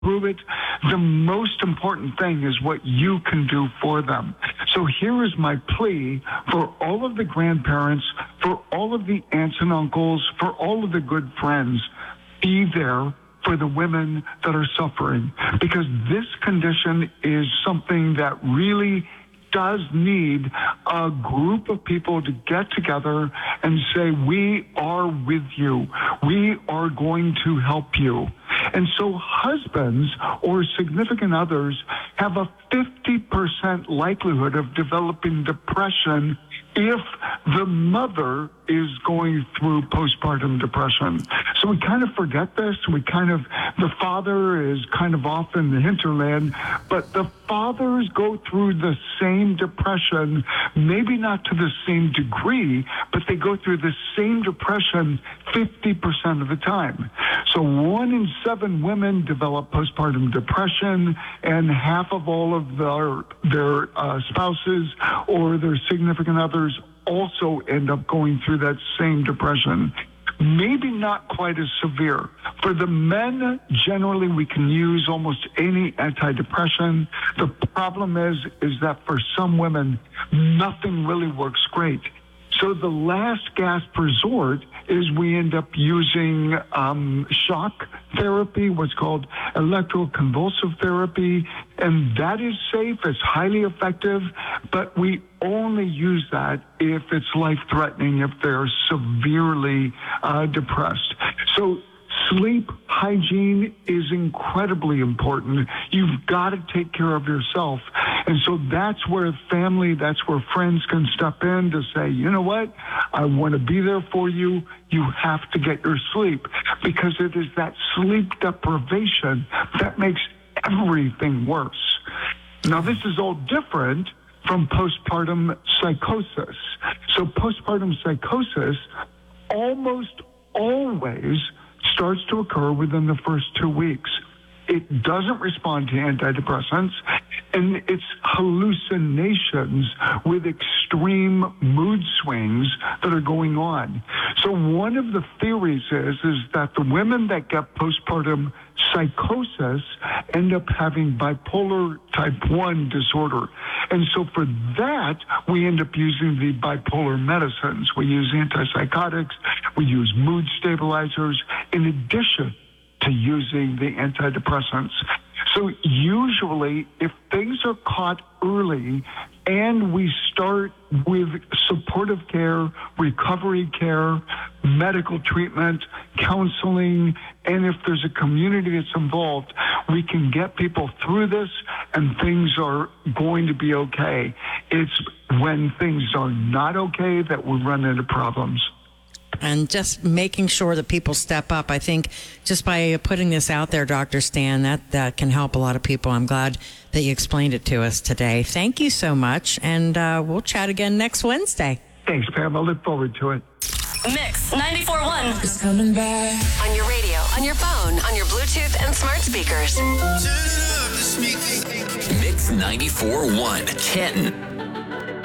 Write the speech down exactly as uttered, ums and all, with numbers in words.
prove it. The most important thing is what you can do for them. So here is my plea for all of the grandparents, for all of the aunts and uncles, for all of the good friends. Be there for the women that are suffering, because this condition is something that really does need a group of people to get together and say, we are with you. We are going to help you. And so husbands or significant others have a fifty percent likelihood of developing depression if the mother is going through postpartum depression. So we kind of forget this. We kind of, the father is kind of off in the hinterland, but the fathers go through the same depression, maybe not to the same degree, but they go through the same depression fifty percent of the time. So one in seven women develop postpartum depression, and half of all of their, their uh, spouses or their significant others also end up going through that same depression. Maybe not quite as severe. For the men, generally we can use almost any antidepressant. The problem is, is that for some women, nothing really works great. So the last gasp resort is we end up using um, shock therapy, what's called electroconvulsive therapy, and that is safe, it's highly effective, but we only use that if it's life-threatening, if they're severely uh, depressed. So sleep hygiene is incredibly important. You've got to take care of yourself. And so that's where family, that's where friends can step in to say, you know what, I want to be there for you. You have to get your sleep, because it is that sleep deprivation that makes everything worse. Now, this is all different from postpartum psychosis. So postpartum psychosis almost always starts to occur within the first two weeks. It doesn't respond to antidepressants, and it's hallucinations with extreme mood swings that are going on. So one of the theories is, is that the women that get postpartum psychosis end up having bipolar type one disorder. And so for that, we end up using the bipolar medicines. We use antipsychotics, we use mood stabilizers, in addition to using the antidepressants. So usually, if things are caught early and we start with supportive care, recovery care, medical treatment, counseling, and if there's a community that's involved, we can get people through this and things are going to be okay. It's when things are not okay that we run into problems. And just making sure that people step up. I think just by putting this out there, Doctor Stan, that, that can help a lot of people. I'm glad that you explained it to us today. Thank you so much, and uh, we'll chat again next Wednesday. Thanks, Pam. I look forward to it. Mix ninety-four point one is coming back. On your radio, on your phone, on your Bluetooth and smart speakers. Mix ninety-four point one, Canton.